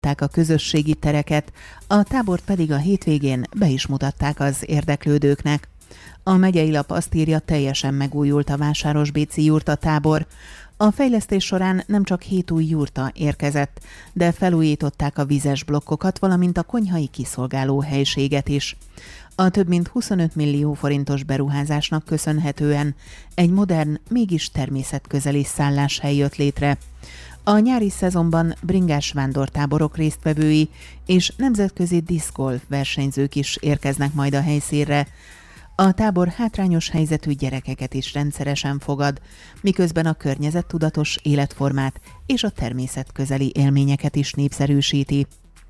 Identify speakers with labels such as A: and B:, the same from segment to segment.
A: megnyitották a közösségi tereket, a tábort pedig a hétvégén be is mutatták az érdeklődőknek. A megyei lap azt írja, teljesen megújult a Vásárosbécsi jurta tábor. A fejlesztés során nem csak 7 új jurta érkezett, de felújították a vizes blokkokat, valamint a konyhai kiszolgáló helységet is. A több mint 25 millió forintos beruházásnak köszönhetően egy modern, mégis természetközeli szálláshely jött létre. A nyári szezonban bringás vándortáborok résztvevői és nemzetközi diszgolf versenyzők is érkeznek majd a helyszínre. A tábor hátrányos helyzetű gyerekeket is rendszeresen fogad, miközben a környezettudatos életformát és a természetközeli élményeket is népszerűsíti.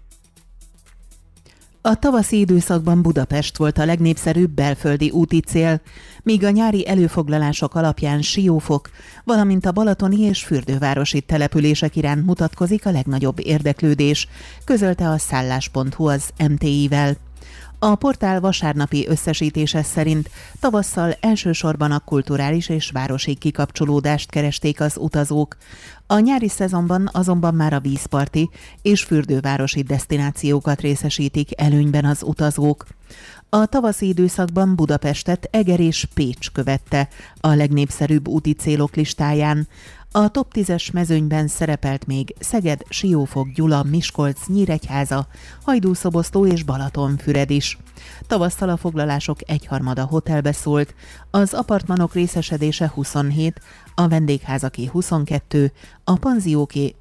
A: A tavaszi időszakban Budapest volt a legnépszerűbb belföldi úti cél, míg a nyári előfoglalások alapján Siófok, valamint a balatoni és fürdővárosi települések iránt mutatkozik a legnagyobb érdeklődés, közölte a szállás.hu az MTI-vel. A portál vasárnapi összesítése szerint tavasszal elsősorban a kulturális és városi kikapcsolódást keresték az utazók. A nyári szezonban azonban már a vízparti és fürdővárosi desztinációkat részesítik előnyben az utazók. A tavaszi időszakban Budapestet Eger és Pécs követte a legnépszerűbb úti célok listáján. A top 10-es mezőnyben szerepelt még Szeged, Siófok, Gyula, Miskolc, Nyíregyháza, Hajdúszoboszló és Balatonfüred is. Tavasszal a foglalások egyharmada hotelbe szólt, az apartmanok részesedése 27, a vendégházaké 22, a panzióké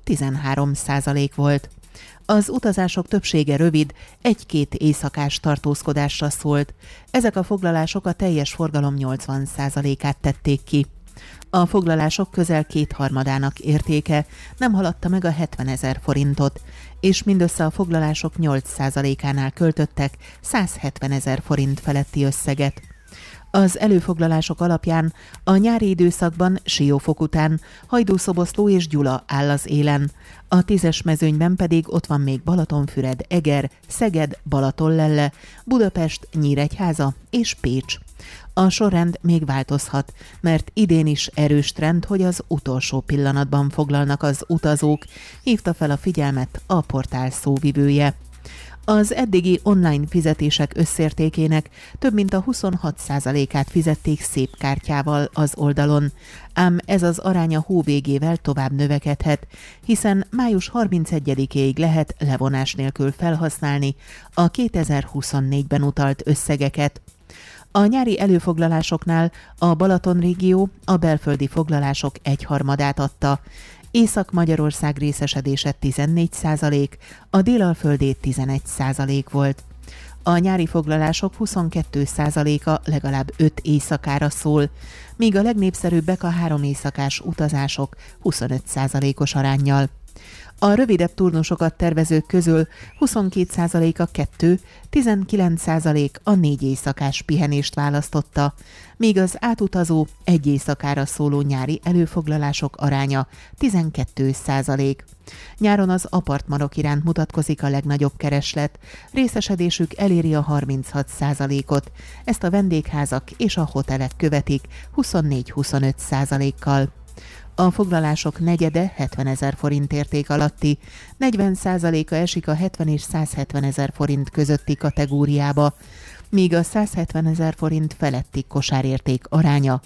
A: 13% volt. Az utazások többsége rövid, 1-2 éjszakás tartózkodásra szólt. Ezek a foglalások a teljes forgalom 80%-át tették ki. A foglalások közel 2/3 értéke nem haladta meg a 70 000 forintot, és mindössze a foglalások 8%-ánál költöttek 170 000 forint feletti összeget. Az előfoglalások alapján a nyári időszakban Siófok után Hajdúszoboszló és Gyula áll az élen, a 10-es mezőnyben pedig ott van még Balatonfüred, Eger, Szeged, Balatonlelle, Budapest, Nyíregyháza és Pécs. A sorrend még változhat, mert idén is erős trend, hogy az utolsó pillanatban foglalnak az utazók, hívta fel a figyelmet a portál szóvivője. Az eddigi online fizetések összértékének több mint a 26%-át fizették szép kártyával az oldalon, ám ez az arány a hó végével tovább növekedhet, hiszen május 31-éig lehet levonás nélkül felhasználni a 2024-ben utalt összegeket. A nyári előfoglalásoknál a Balaton régió a belföldi foglalások 1/3 adta, Észak-Magyarország részesedése 14%, a délalföldé 11% volt. A nyári foglalások 22%-a legalább 5 éjszakára szól, míg a legnépszerűbbek a 3 éjszakás utazások 25%-os aránnyal. A rövidebb turnusokat tervezők közül 22% a 2, 19% a 4 éjszakás pihenést választotta, míg az átutazó 1 éjszakára szóló nyári előfoglalások aránya 12%. Nyáron az apartmanok iránt mutatkozik a legnagyobb kereslet, részesedésük eléri a 36%-ot, ezt a vendégházak és a hotelek követik 24-25%-kal. A foglalások negyede 70 000 forint érték alatti, 40%-a esik a 70 és 170 000 forint közötti kategóriába, míg a 170 000 forint feletti kosárérték aránya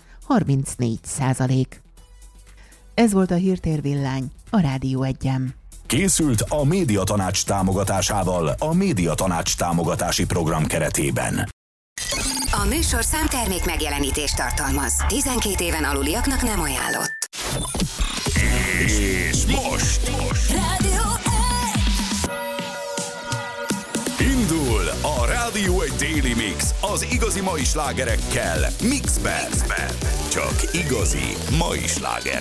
A: 34%. Ez volt a Hírtér Villány, a Rádió 1-en.
B: Készült a Médiatanács támogatásával a Médiatanács támogatási program keretében.
C: A műsorszám termék megjelenítést tartalmaz. 12 éven aluliaknak nem ajánlott.
B: És most
C: Rádió 1!
B: Indul a Rádió 1 Daily Mix az igazi mai slágerekkel Mixben. Csak igazi mai slágerek.